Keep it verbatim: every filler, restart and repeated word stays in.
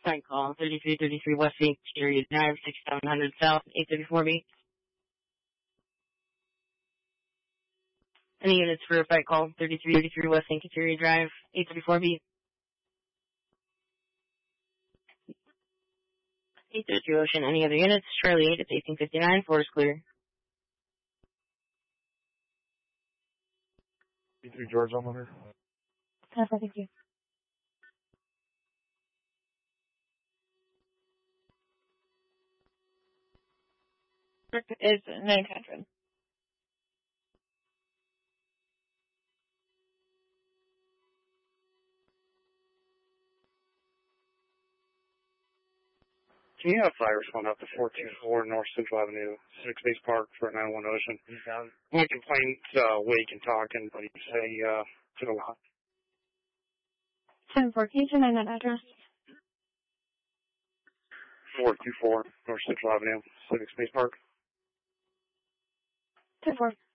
Site call thirty-three thirty-three West Saint Area Drive, sixty-seven hundred South, eight thirty-four B. Any units for site call thirty-three thirty-three West Saint Area Drive, eight thirty-four B. eight thirty-two Ocean, any other units? Charlie eight, it's eighteen fifty-nine, floor is clear. B three George, I'm under. Perfect, thank you. Is nine hundred. Can you have fire respond up to four two four North Central Avenue, Civic Space Park for nine one Ocean? My complaint's uh, weak and talking, but you say uh, to the lot. ten four, can you nine that address? four two four North Central Avenue, Civic Space Park. ten four.